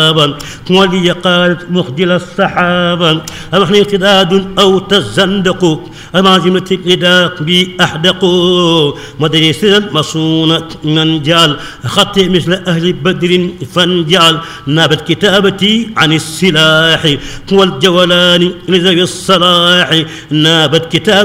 ولي قالت مخجل السحابا أمحني ارتداد أو تزندق أمازمة الإداء بي أحدق مدري سرا مصونة من جعل خطي مثل أهل بدر فانجعل نابت كتابتي عن السلاح والجولان لذوي الصلاح نابت كتابتي